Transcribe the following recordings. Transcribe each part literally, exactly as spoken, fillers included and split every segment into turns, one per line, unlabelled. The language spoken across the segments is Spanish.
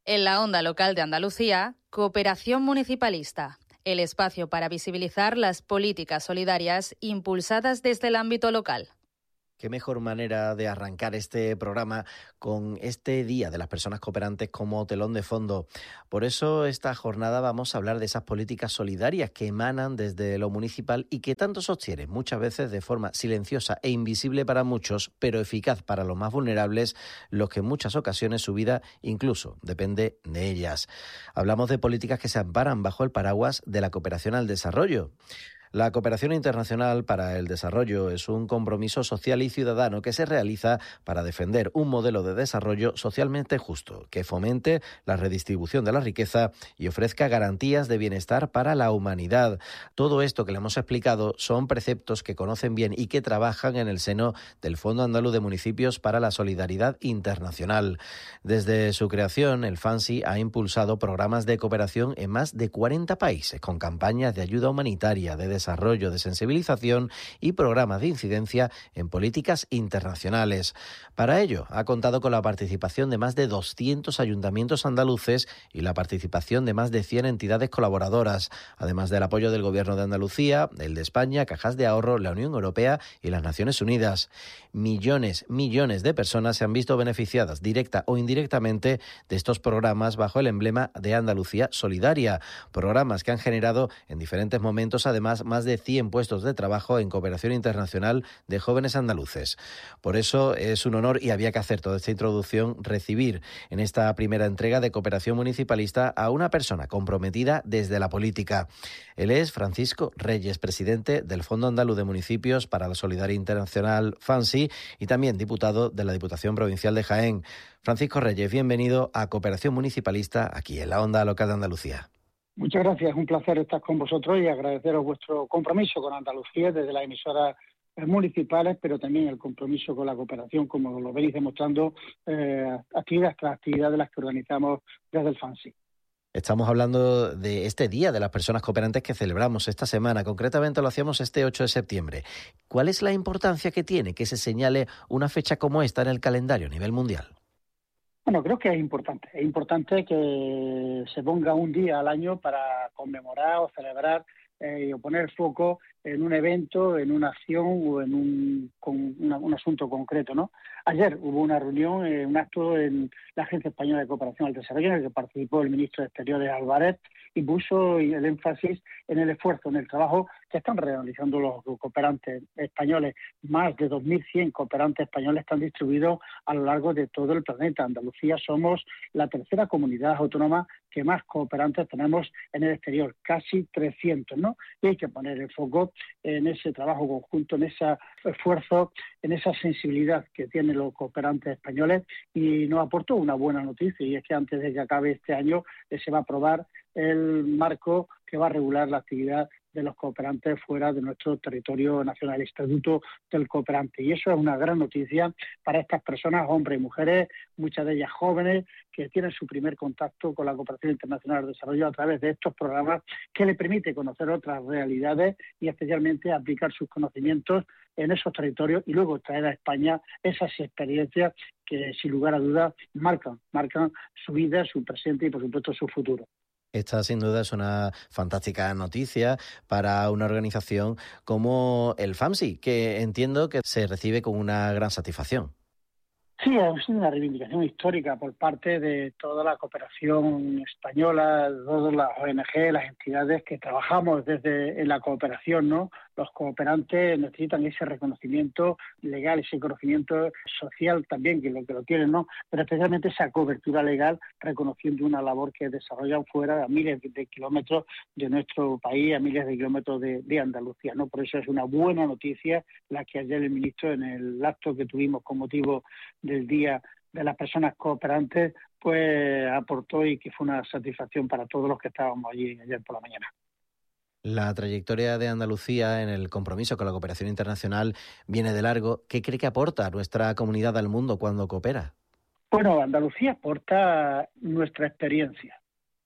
En la onda local de Andalucía, Cooperación Municipalista, el espacio para visibilizar las políticas solidarias impulsadas desde el ámbito local.
Qué mejor manera de arrancar este programa con este Día de las Personas Cooperantes como telón de fondo. Por eso esta jornada vamos a hablar de esas políticas solidarias que emanan desde lo municipal y que tanto sostienen, muchas veces de forma silenciosa e invisible para muchos, pero eficaz para los más vulnerables, los que en muchas ocasiones su vida incluso depende de ellas. Hablamos de políticas que se amparan bajo el paraguas de la cooperación al desarrollo. La cooperación internacional para el desarrollo es un compromiso social y ciudadano que se realiza para defender un modelo de desarrollo socialmente justo, que fomente la redistribución de la riqueza y ofrezca garantías de bienestar para la humanidad. Todo esto que le hemos explicado son preceptos que conocen bien y que trabajan en el seno del Fondo Andaluz de Municipios para la Solidaridad Internacional. Desde su creación, el FANSI ha impulsado programas de cooperación en más de cuarenta países, con campañas de ayuda humanitaria, de desarrollo, de sensibilización y programas de incidencia en políticas internacionales. Para ello, ha contado con la participación de más de doscientos ayuntamientos andaluces y la participación de más de cien entidades colaboradoras, además del apoyo del Gobierno de Andalucía, el de España, Cajas de Ahorro, la Unión Europea y las Naciones Unidas. Millones, millones de personas se han visto beneficiadas directa o indirectamente de estos programas bajo el emblema de Andalucía Solidaria, programas que han generado en diferentes momentos además más de cien puestos de trabajo en cooperación internacional de jóvenes andaluces. Por eso es un honor, y había que hacer toda esta introducción, recibir en esta primera entrega de Cooperación Municipalista a una persona comprometida desde la política. Él es Francisco Reyes, presidente del Fondo Andaluz de Municipios para la Solidaridad Internacional, FANSI, y también diputado de la Diputación Provincial de Jaén. Francisco Reyes, bienvenido a Cooperación Municipalista aquí en la Onda Local de Andalucía.
Muchas gracias, es un placer estar con vosotros y agradeceros vuestro compromiso con Andalucía desde las emisoras municipales, pero también el compromiso con la cooperación, como lo venís demostrando, eh, actividad tras actividad de las que organizamos desde el FANSI.
Estamos hablando de este Día de las Personas Cooperantes que celebramos esta semana. Concretamente lo hacíamos este ocho de septiembre. ¿Cuál es la importancia que tiene que se señale una fecha como esta en el calendario a nivel mundial?
Bueno, creo que es importante. Es importante que se ponga un día al año para conmemorar o celebrar eh, o poner foco en un evento, en una acción o en un, con una, un asunto concreto, ¿no? Ayer hubo una reunión, eh, un acto en la Agencia Española de Cooperación al Desarrollo en el que participó el ministro de Exteriores Álvarez y puso el énfasis en el esfuerzo, en el trabajo que están realizando los cooperantes españoles. Más de dos mil cien cooperantes españoles están distribuidos a lo largo de todo el planeta. Andalucía somos la tercera comunidad autónoma que más cooperantes tenemos en el exterior, casi trescientos, ¿no? Y hay que poner el foco en ese trabajo conjunto, en ese esfuerzo, en esa sensibilidad que tienen los cooperantes españoles, y nos aportó una buena noticia, y es que antes de que acabe este año eh, se va a aprobar el marco que va a regular la actividad de los cooperantes fuera de nuestro territorio nacional, el Estatuto del Cooperante. Y eso es una gran noticia para estas personas, hombres y mujeres, muchas de ellas jóvenes, que tienen su primer contacto con la cooperación internacional de desarrollo a través de estos programas que les permite conocer otras realidades y especialmente aplicar sus conocimientos en esos territorios y luego traer a España esas experiencias que sin lugar a dudas marcan, marcan su vida, su presente y por supuesto su futuro.
Esta sin duda es una fantástica noticia para una organización como el FANSI, que entiendo que se recibe con una gran satisfacción.
Sí, es una reivindicación histórica por parte de toda la cooperación española, de todas las O N G, las entidades que trabajamos desde en la cooperación, ¿no? Los cooperantes necesitan ese reconocimiento legal, ese conocimiento social también, que lo que lo tienen, ¿no? Pero especialmente esa cobertura legal, reconociendo una labor que desarrollan fuera a miles de kilómetros de nuestro país, a miles de kilómetros de, de Andalucía, ¿no? Por eso es una buena noticia la que ayer el ministro, en el acto que tuvimos con motivo del Día de las Personas Cooperantes, pues aportó, y que fue una satisfacción para todos los que estábamos allí ayer por la mañana.
La trayectoria de Andalucía en el compromiso con la cooperación internacional viene de largo. ¿Qué cree que aporta nuestra comunidad al mundo cuando coopera?
Bueno, Andalucía aporta nuestra experiencia.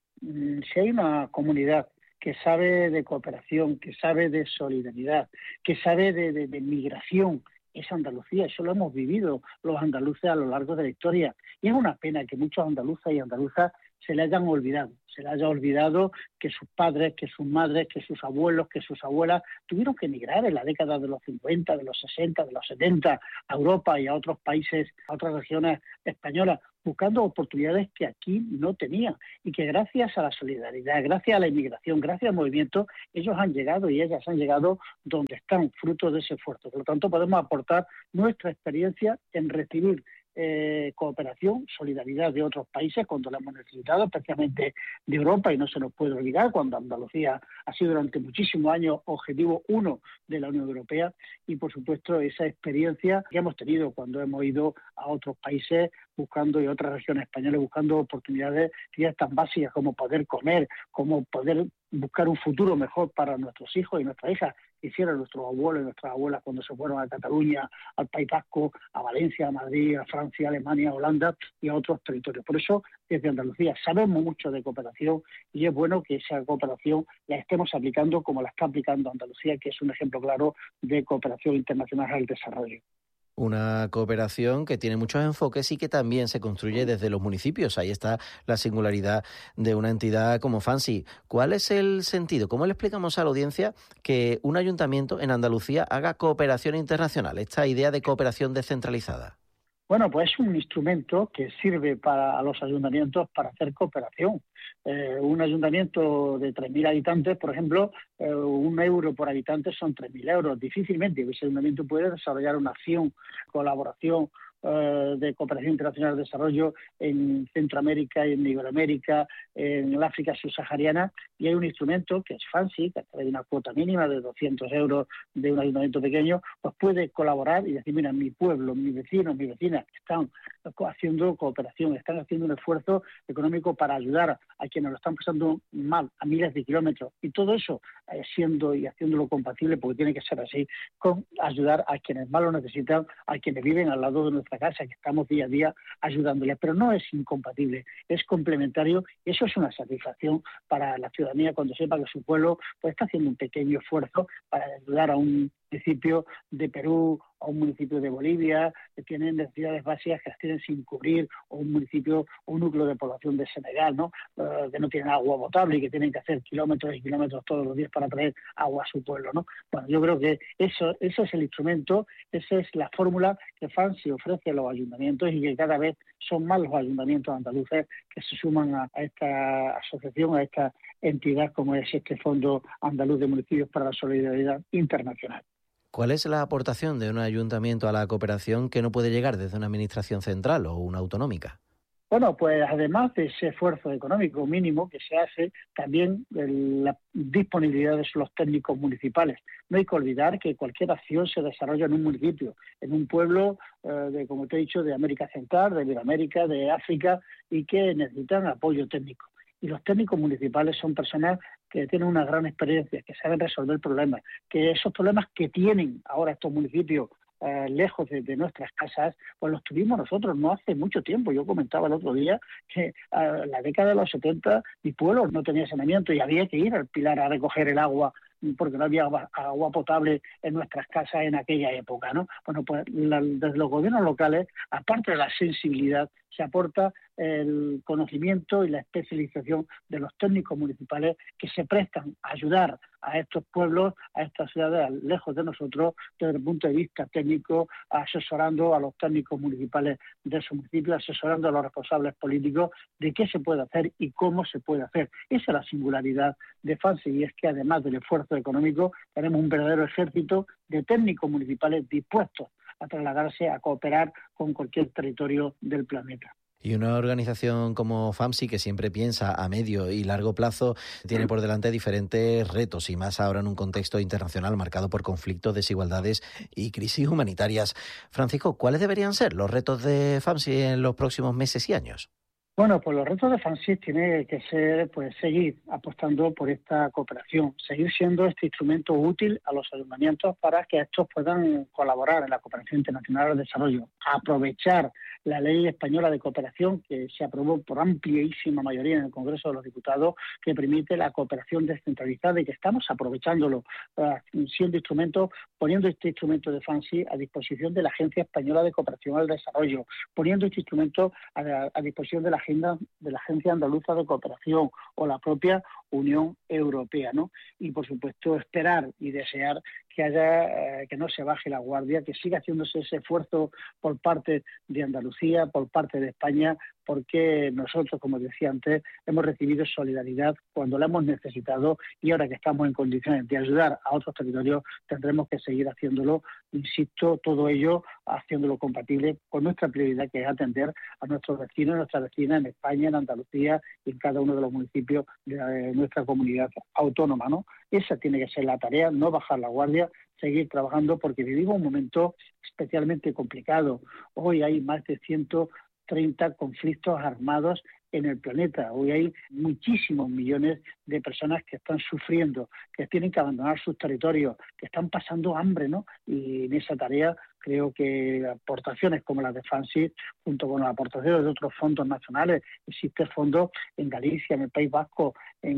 Si hay una comunidad que sabe de cooperación, que sabe de solidaridad, que sabe de, de, de migración es Andalucía, eso lo hemos vivido los andaluces a lo largo de la historia. Y es una pena que muchos andaluces y andaluzas se le hayan olvidado, se le haya olvidado que sus padres, que sus madres, que sus abuelos, que sus abuelas tuvieron que emigrar en la década de los cincuenta, de los sesenta, de los setenta a Europa y a otros países, a otras regiones españolas, buscando oportunidades que aquí no tenían y que gracias a la solidaridad, gracias a la inmigración, gracias al movimiento, ellos han llegado y ellas han llegado donde están, fruto de ese esfuerzo. Por lo tanto, podemos aportar nuestra experiencia en recibir Eh, cooperación, solidaridad de otros países cuando la hemos necesitado, especialmente de Europa, y no se nos puede olvidar cuando Andalucía ha sido durante muchísimos años objetivo uno de la Unión Europea, y por supuesto esa experiencia que hemos tenido cuando hemos ido a otros países buscando y otras regiones españolas buscando oportunidades ya tan básicas como poder comer, como poder buscar un futuro mejor para nuestros hijos y nuestras hijas, que hicieron nuestros abuelos y nuestras abuelas cuando se fueron a Cataluña, al País Vasco, a Valencia, a Madrid, a Francia, a Alemania, a Holanda y a otros territorios. Por eso, desde Andalucía sabemos mucho de cooperación y es bueno que esa cooperación la estemos aplicando como la está aplicando Andalucía, que es un ejemplo claro de cooperación internacional al desarrollo.
Una cooperación que tiene muchos enfoques y que también se construye desde los municipios. Ahí está la singularidad de una entidad como FANSI. ¿Cuál es el sentido? ¿Cómo le explicamos a la audiencia que un ayuntamiento en Andalucía haga cooperación internacional, esta idea de cooperación descentralizada?
Bueno, pues es un instrumento que sirve para a los ayuntamientos para hacer cooperación. Eh, un ayuntamiento de tres mil habitantes, por ejemplo, eh, un euro por habitante son tres mil euros. Difícilmente ese ayuntamiento puede desarrollar una acción, colaboración eh, de cooperación internacional de desarrollo en Centroamérica y en Iberoamérica, en el África subsahariana, y hay un instrumento que es FANSI, que a través de una cuota mínima de doscientos euros de un ayuntamiento pequeño, pues puede colaborar y decir, mira, mi pueblo, mis vecinos, mis vecinas están haciendo cooperación, están haciendo un esfuerzo económico para ayudar a quienes lo están pasando mal a miles de kilómetros, y todo eso eh, siendo y haciéndolo compatible, porque tiene que ser así, con ayudar a quienes más lo necesitan, a quienes viven al lado de nuestra casa, que estamos día a día ayudándoles, pero no es incompatible, es complementario, y eso es una satisfacción para la ciudadanía cuando sepa que su pueblo pues está haciendo un pequeño esfuerzo para ayudar a un municipio de Perú, a un municipio de Bolivia, que tienen necesidades básicas que las tienen sin cubrir, o un municipio, o un núcleo de población de Senegal, ¿no? Uh, que no tienen agua potable y que tienen que hacer kilómetros y kilómetros todos los días para traer agua a su pueblo, ¿no? Bueno, yo creo que eso, eso es el instrumento, esa es la fórmula que FANSI ofrece a los ayuntamientos y que cada vez son más los ayuntamientos andaluces que se suman a, a esta asociación, a esta entidad como es este Fondo Andaluz de Municipios para la Solidaridad Internacional.
¿Cuál es la aportación de un ayuntamiento a la cooperación que no puede llegar desde una administración central o una autonómica?
Bueno, pues además de ese esfuerzo económico mínimo que se hace, también la disponibilidad de los técnicos municipales. No hay que olvidar que cualquier acción se desarrolla en un municipio, en un pueblo, eh, de, como te he dicho, de América Central, de Iberoamérica, de África, y que necesitan apoyo técnico. Y los técnicos municipales son personas que tienen una gran experiencia, que saben resolver problemas, que esos problemas que tienen ahora estos municipios eh, lejos de, de nuestras casas, pues los tuvimos nosotros no hace mucho tiempo. Yo comentaba el otro día que en eh, la década de los setenta mi pueblo no tenía saneamiento y había que ir al Pilar a recoger el agua porque no había agua, agua potable en nuestras casas en aquella época, ¿no? Bueno, pues la, desde los gobiernos locales, aparte de la sensibilidad, se aporta el conocimiento y la especialización de los técnicos municipales que se prestan a ayudar a estos pueblos, a estas ciudades lejos de nosotros, desde el punto de vista técnico, asesorando a los técnicos municipales de su municipio, asesorando a los responsables políticos de qué se puede hacer y cómo se puede hacer. Esa es la singularidad de FANSI, y es que además del esfuerzo económico, tenemos un verdadero ejército de técnicos municipales dispuestos a trasladarse a cooperar con cualquier territorio del planeta.
Y una organización como FANSI, que siempre piensa a medio y largo plazo, tiene por delante diferentes retos, y más ahora en un contexto internacional marcado por conflictos, desigualdades y crisis humanitarias. Francisco, ¿cuáles deberían ser los retos de FANSI en los próximos meses y años?
Bueno, pues los retos de FANSIS tiene que ser, pues, seguir apostando por esta cooperación, seguir siendo este instrumento útil a los ayuntamientos para que estos puedan colaborar en la cooperación internacional al desarrollo, aprovechar la ley española de cooperación que se aprobó por amplísima mayoría en el Congreso de los Diputados, que permite la cooperación descentralizada y que estamos aprovechándolo, uh, siendo instrumento, poniendo este instrumento de FANSIS a disposición de la Agencia Española de Cooperación al Desarrollo, poniendo este instrumento a, a disposición de la de la Agencia Andaluza de Cooperación o la propia Unión Europea, ¿no? Y por supuesto esperar y desear que haya, eh, que no se baje la guardia, que siga haciéndose ese esfuerzo por parte de Andalucía, por parte de España, porque nosotros, como decía antes, hemos recibido solidaridad cuando la hemos necesitado y ahora que estamos en condiciones de ayudar a otros territorios tendremos que seguir haciéndolo, insisto, todo ello haciéndolo compatible con nuestra prioridad, que es atender a nuestros vecinos y nuestras vecinas en España, en Andalucía y en cada uno de los municipios de nuestra comunidad autónoma, ¿no? Esa tiene que ser la tarea, no bajar la guardia, seguir trabajando, porque vivimos un momento especialmente complicado. Hoy hay más de ciento treinta conflictos armados en el planeta. Hoy hay muchísimos millones de personas que están sufriendo, que tienen que abandonar sus territorios, que están pasando hambre, ¿no? Y en esa tarea creo que aportaciones como las de FANSIS, junto con las aportaciones de otros fondos nacionales, existe fondos en Galicia, en el País Vasco,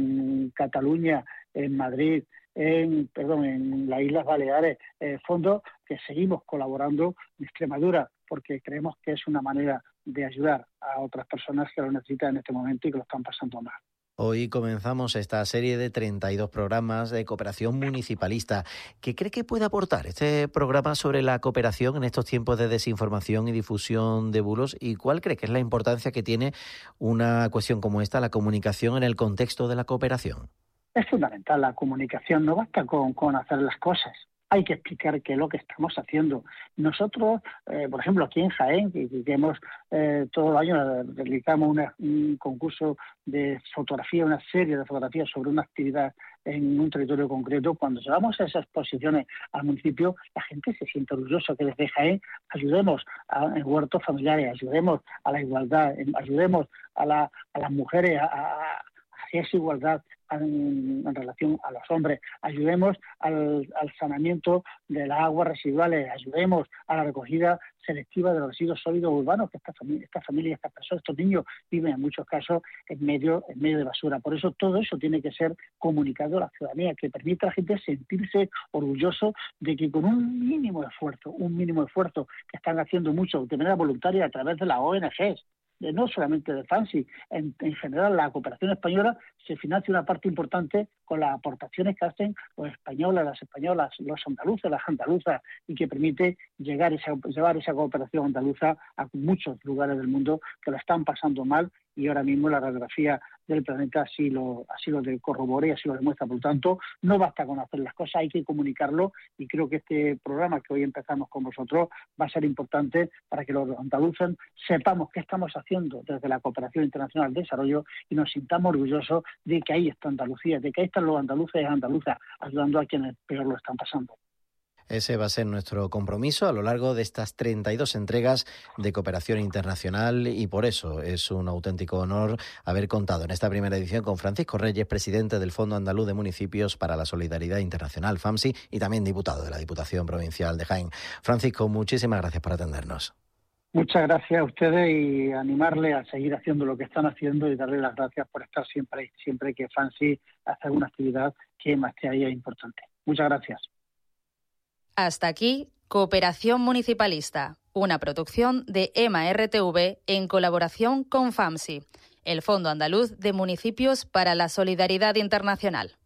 en Cataluña, en Madrid, en, perdón, en las Islas Baleares, eh, fondos que seguimos colaborando en Extremadura, porque creemos que es una manera de ayudar a otras personas que lo necesitan en este momento y que lo están pasando mal.
Hoy comenzamos esta serie de treinta y dos programas de cooperación municipalista. ¿Qué cree que puede aportar este programa sobre la cooperación en estos tiempos de desinformación y difusión de bulos? ¿Y cuál cree que es la importancia que tiene una cuestión como esta, la comunicación en el contexto de la cooperación?
Es fundamental la comunicación, no basta con, con hacer las cosas. Hay que explicar qué es lo que estamos haciendo. Nosotros, eh, por ejemplo, aquí en Jaén, que, que hemos eh, todo el año dedicamos una, un concurso de fotografía, una serie de fotografías sobre una actividad en un territorio concreto. Cuando llevamos esas exposiciones al municipio, la gente se siente orgullosa que desde Jaén ayudemos a, en huertos familiares, ayudemos a la igualdad, ayudemos a, la, a las mujeres a, a hacia esa igualdad en, en relación a los hombres, ayudemos al, al saneamiento de las aguas residuales, ayudemos a la recogida selectiva de los residuos sólidos urbanos, que esta familia, esta familia, estas personas, estos niños viven en muchos casos en medio, en medio de basura. Por eso todo eso tiene que ser comunicado a la ciudadanía, que permita a la gente sentirse orgulloso de que con un mínimo esfuerzo, un mínimo esfuerzo que están haciendo mucho de manera voluntaria a través de las O N Ges, no solamente de FANSIS, en, en general la cooperación española se financia una parte importante con las aportaciones que hacen los españoles, las españolas, los andaluces, las andaluzas, y que permite llegar esa, llevar esa cooperación andaluza a muchos lugares del mundo que lo están pasando mal, y ahora mismo la radiografía del planeta así lo, así lo corrobora y así lo demuestra. Por lo tanto, no basta con hacer las cosas, hay que comunicarlo, y creo que este programa que hoy empezamos con vosotros va a ser importante para que los andaluces sepamos qué estamos haciendo desde la cooperación internacional de desarrollo y nos sintamos orgullosos de que ahí está Andalucía, de que ahí están los andaluces y andaluzas ayudando a quienes peor lo están pasando.
Ese va a ser nuestro compromiso a lo largo de estas treinta y dos entregas de cooperación internacional, y por eso es un auténtico honor haber contado en esta primera edición con Francisco Reyes, presidente del Fondo Andaluz de Municipios para la Solidaridad Internacional, FAMSI, y también diputado de la Diputación Provincial de Jaén. Francisco, muchísimas gracias por atendernos.
Muchas gracias a ustedes y animarles a seguir haciendo lo que están haciendo y darles las gracias por estar siempre ahí, siempre que FAMSI hace alguna actividad que más que ahí es importante. Muchas gracias.
Hasta aquí, Cooperación Municipalista, una producción de EMA R T V en colaboración con FAMSI, el Fondo Andaluz de Municipios para la Solidaridad Internacional.